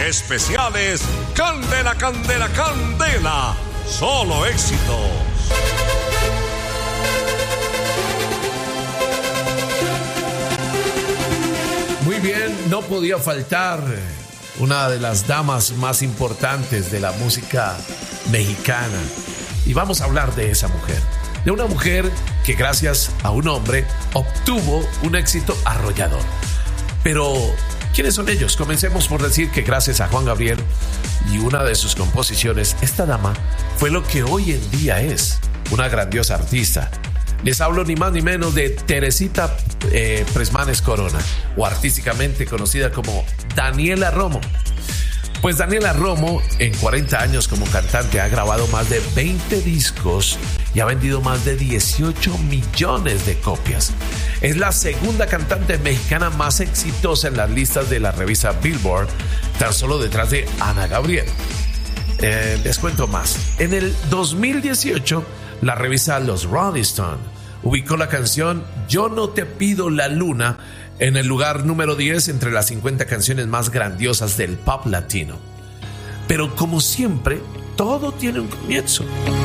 especiales Candela, Candela, Candela. Solo éxitos. Muy bien, no podía faltar una de las damas más importantes de la música mexicana. Y vamos a hablar de esa mujer. De una mujer que gracias a un hombre obtuvo un éxito arrollador. Pero, ¿quiénes son ellos? Comencemos por decir que gracias a Juan Gabriel y una de sus composiciones, esta dama fue lo que hoy en día es una grandiosa artista. Les hablo ni más ni menos de Teresita Presmanes Corona, o artísticamente conocida como Daniela Romo. Pues Daniela Romo, en 40 años como cantante, ha grabado más de 20 discos y ha vendido más de 18 millones de copias. Es la segunda cantante mexicana más exitosa en las listas de la revista Billboard, tan solo detrás de Ana Gabriel. Les cuento más. En el 2018, la revista Los Rolling Stone ubicó la canción Yo no te pido la luna en el lugar número 10 entre las 50 canciones más grandiosas del pop latino. Pero como siempre, todo tiene un comienzo.